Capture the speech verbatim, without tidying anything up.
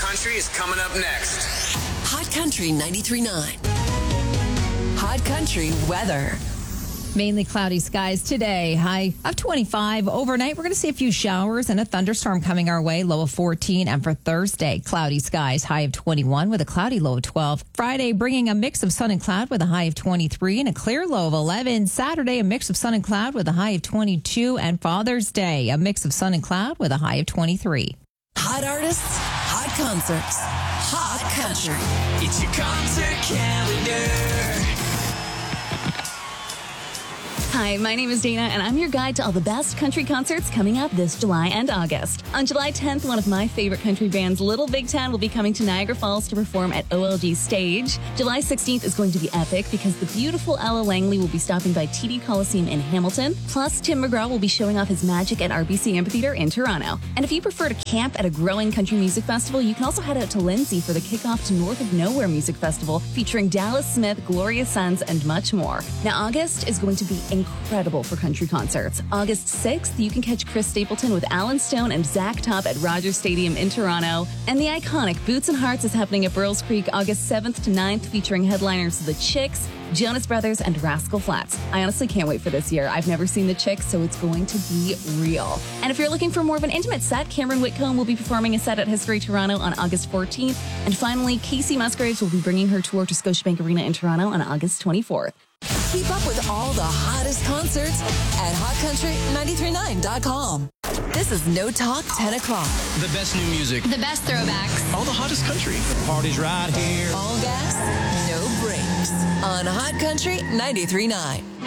Country is coming up next. Hot Country ninety-three point nine. Hot Country weather. Mainly cloudy skies today. High of twenty-five. Overnight, we're going to see a few showers and a thunderstorm coming our way. Low of fourteen. And for Thursday, cloudy skies. High of twenty-one with a cloudy low of twelve. Friday, bringing a mix of sun and cloud with a high of twenty-three and a clear low of eleven. Saturday, a mix of sun and cloud with a high of twenty-two. And Father's Day, a mix of sun and cloud with a high of twenty-three. Hot artists, hot concerts, hot country. It's your concert calendar. Hi, my name is Dana, and I'm your guide to all the best country concerts coming up this July and August. On July tenth, one of my favorite country bands, Little Big Town, will be coming to Niagara Falls to perform at O L G Stage. July sixteenth is going to be epic because the beautiful Ella Langley will be stopping by T D Coliseum in Hamilton. Plus, Tim McGraw will be showing off his magic at R B C Amphitheater in Toronto. And if you prefer to camp at a growing country music festival, you can also head out to Lindsay for the kickoff to North of Nowhere Music Festival, featuring Dallas Smith, Gloria Sons, and much more. Now, August is going to be incredible for country concerts. August sixth, you can catch Chris Stapleton with Alan Stone and Zach Top at Rogers Stadium in Toronto. And the iconic Boots and Hearts is happening at Burroughs Creek August seventh to ninth, featuring headliners The Chicks, Jonas Brothers, and Rascal Flatts. I honestly can't wait for this year. I've never seen The Chicks, so it's going to be real. And if you're looking for more of an intimate set, Cameron Whitcomb will be performing a set at History Toronto on August fourteenth. And finally, Casey Musgraves will be bringing her tour to Scotiabank Arena in Toronto on August twenty-fourth. Keep up with all the hottest concerts at hot country ninety-three point nine dot com. This is No Talk ten o'clock. The best new music. The best throwbacks. All the hottest country. The party's right here. All gas, no brakes. On Hot Country ninety-three point nine.